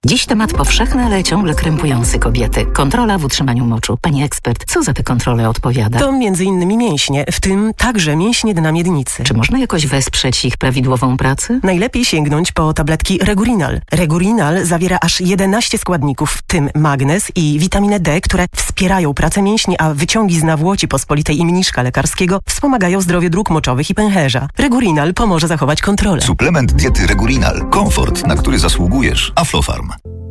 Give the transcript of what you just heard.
Dziś temat powszechny, ale ciągle krępujący kobiety. Kontrola w utrzymaniu moczu. Pani ekspert, co za tę kontrolę odpowiada? To m.in. mięśnie, w tym także mięśnie dna miednicy. Czy można jakoś wesprzeć ich prawidłową pracę? Najlepiej sięgnąć po tabletki Regurinal. Regurinal zawiera aż 11 składników, w tym magnez i witaminę D, które wspierają pracę mięśni, a wyciągi z nawłoci pospolitej i mniszka lekarskiego wspomagają zdrowie dróg moczowych i pęcherza. Regurinal pomoże zachować kontrolę. Suplement diety Regurinal. Komfort, na który zasługujesz. Aflofarm.